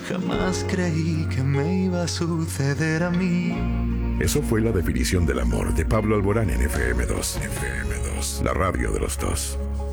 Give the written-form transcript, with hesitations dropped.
Jamás creí que me iba a suceder a mí. Eso fue la definición del amor de Pablo Alborán en FM2. FM2, la radio de los dos.